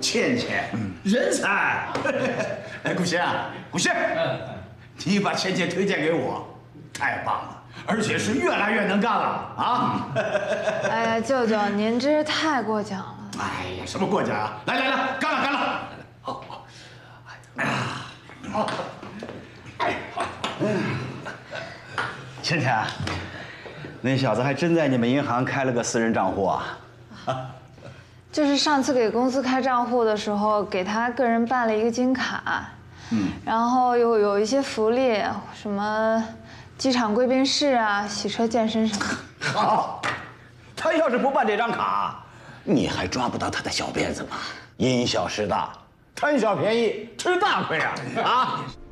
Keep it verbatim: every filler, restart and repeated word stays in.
倩倩，人才。哎，顾先啊，顾先，你把倩倩推荐给我，太棒了，而且是越来越能干了啊！ 哎呀，舅舅，您真是太过奖了。 哎呀，什么过奖啊！来来来，干了干了！好，好，哎呀，好，哎，好，嗯，倩倩，那小子还真在你们银行开了个私人账户啊？ 就是上次给公司开账户的时候，给他个人办了一个金卡，嗯，然后又有一些福利，什么机场贵宾室啊、洗车、健身什么。 好，他要是不办这张卡，你还抓不到他的小辫子吗？因小失大，贪小便宜吃大亏啊！啊！